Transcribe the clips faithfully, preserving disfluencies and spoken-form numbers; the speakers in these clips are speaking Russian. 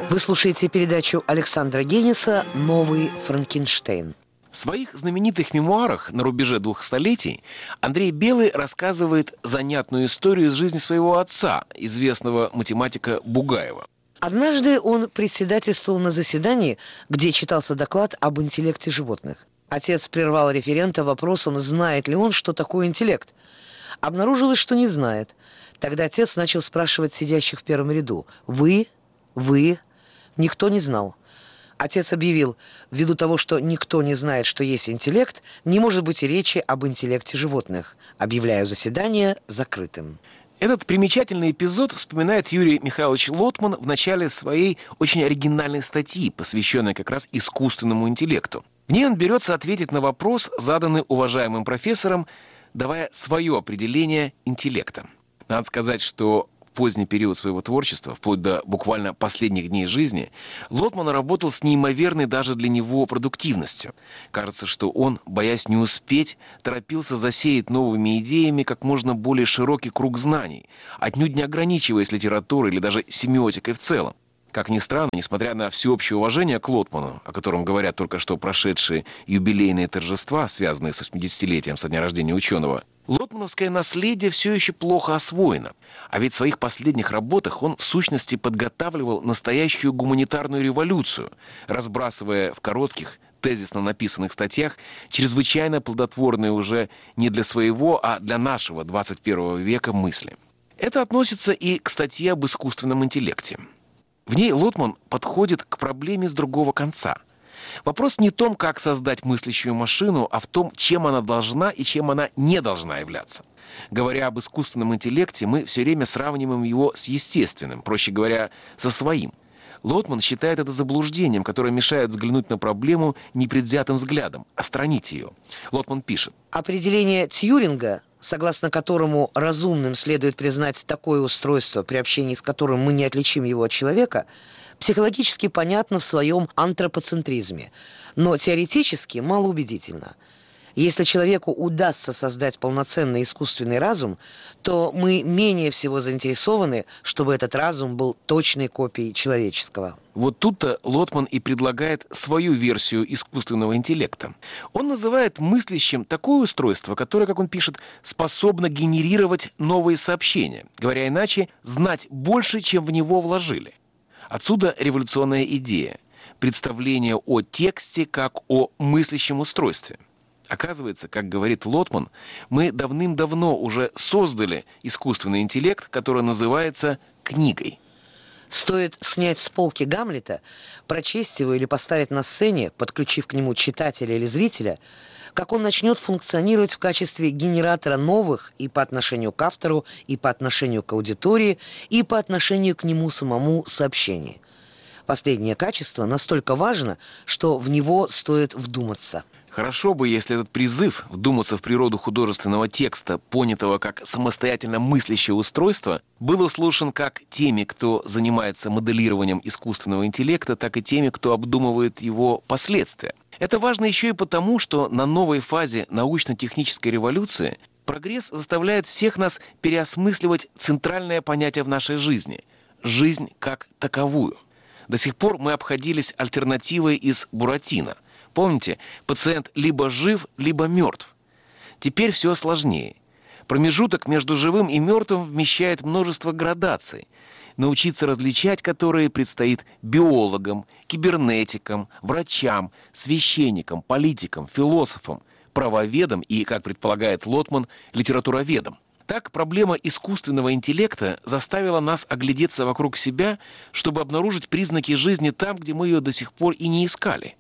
Вы слушаете передачу Александра Гениса «Новый Франкенштейн». В своих знаменитых мемуарах «На рубеже двух столетий» Андрей Белый рассказывает занятную историю из жизни своего отца, известного математика Бугаева. Однажды он председательствовал на заседании, где читался доклад об интеллекте животных. Отец прервал референта вопросом, знает ли он, что такое интеллект. Обнаружилось, что не знает. Тогда отец начал спрашивать сидящих в первом ряду: «Вы? Вы?» Никто не знал. Отец объявил: ввиду того, что никто не знает, что есть интеллект, не может быть и речи об интеллекте животных. Объявляю заседание закрытым. Этот примечательный эпизод вспоминает Юрий Михайлович Лотман в начале своей очень оригинальной статьи, посвященной как раз искусственному интеллекту. В ней он берется ответить на вопрос, заданный уважаемым профессором, давая свое определение интеллекта. Надо сказать, что в поздний период своего творчества, вплоть до буквально последних дней жизни, Лотман работал с неимоверной даже для него продуктивностью. Кажется, что он, боясь не успеть, торопился засеять новыми идеями как можно более широкий круг знаний, отнюдь не ограничиваясь литературой или даже семиотикой в целом. Как ни странно, несмотря на всеобщее уважение к Лотману, о котором говорят только что прошедшие юбилейные торжества, связанные с восьмидесятилетием со дня рождения ученого, лотмановское наследие все еще плохо освоено. А ведь в своих последних работах он в сущности подготавливал настоящую гуманитарную революцию, разбрасывая в коротких, тезисно написанных статьях чрезвычайно плодотворные уже не для своего, а для нашего двадцать первого века мысли. Это относится и к статье об искусственном интеллекте. В ней Лотман подходит к проблеме с другого конца. Вопрос не в том, как создать мыслящую машину, а в том, чем она должна и чем она не должна являться. Говоря об искусственном интеллекте, мы все время сравниваем его с естественным, проще говоря, со своим. Лотман считает это заблуждением, которое мешает взглянуть на проблему непредвзятым взглядом, отстранить ее. Лотман пишет: Определение Тьюринга, согласно которому разумным следует признать такое устройство, при общении с которым мы не отличим его от человека, психологически понятно в своем антропоцентризме, но теоретически малоубедительно. Если человеку удастся создать полноценный искусственный разум, то мы менее всего заинтересованы, чтобы этот разум был точной копией человеческого. Вот тут-то Лотман и предлагает свою версию искусственного интеллекта. Он называет мыслящим такое устройство, которое, как он пишет, способно генерировать новые сообщения. Говоря иначе, знать больше, чем в него вложили. Отсюда революционная идея – представление о тексте как о мыслящем устройстве. Оказывается, как говорит Лотман, мы давным-давно уже создали искусственный интеллект, который называется книгой. Стоит снять с полки Гамлета, прочесть его или поставить на сцене, подключив к нему читателя или зрителя, как он начнет функционировать в качестве генератора новых и по отношению к автору, и по отношению к аудитории, и по отношению к нему самому сообщений. Последнее качество настолько важно, что в него стоит вдуматься. Хорошо бы, если этот призыв вдуматься в природу художественного текста, понятого как самостоятельно мыслящее устройство, был услышан как теми, кто занимается моделированием искусственного интеллекта, так и теми, кто обдумывает его последствия. Это важно еще и потому, что на новой фазе научно-технической революции прогресс заставляет всех нас переосмысливать центральное понятие в нашей жизни – жизнь как таковую. До сих пор мы обходились альтернативой из Буратино. Помните, пациент либо жив, либо мертв. Теперь все сложнее. Промежуток между живым и мертвым вмещает множество градаций, научиться различать которые предстоит биологам, кибернетикам, врачам, священникам, политикам, философам, правоведам и, как предполагает Лотман, литературоведам. Так, проблема искусственного интеллекта заставила нас оглядеться вокруг себя, чтобы обнаружить признаки жизни там, где мы ее до сих пор и не искали.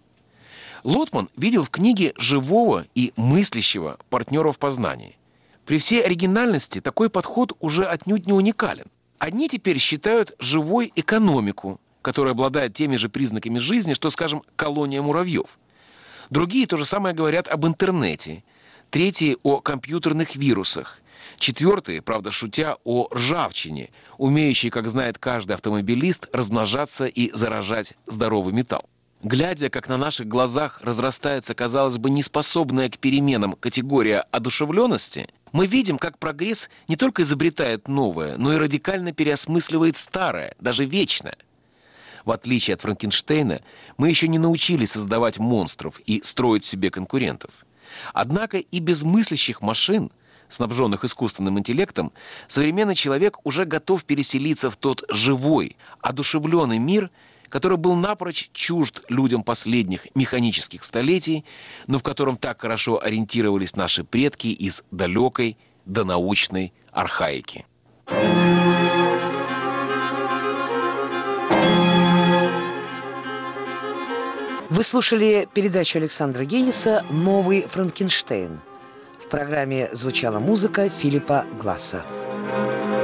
Лотман видел в книге живого и мыслящего партнера в познании. При всей оригинальности такой подход уже отнюдь не уникален. Одни теперь считают живой экономику, которая обладает теми же признаками жизни, что, скажем, колония муравьев. Другие то же самое говорят об интернете. Третьи о компьютерных вирусах. Четвертые, правда шутя, о ржавчине, умеющей, как знает каждый автомобилист, размножаться и заражать здоровый металл. Глядя, как на наших глазах разрастается, казалось бы, неспособная к переменам категория одушевленности, мы видим, как прогресс не только изобретает новое, но и радикально переосмысливает старое, даже вечное. В отличие от Франкенштейна, мы еще не научились создавать монстров и строить себе конкурентов. Однако и без мыслящих машин, снабженных искусственным интеллектом, современный человек уже готов переселиться в тот живой, одушевленный мир, который был напрочь чужд людям последних механических столетий, но в котором так хорошо ориентировались наши предки из далекой донаучной архаики. Вы слушали передачу Александра Гениса «Новый Франкенштейн». В программе звучала музыка Филиппа Гласса.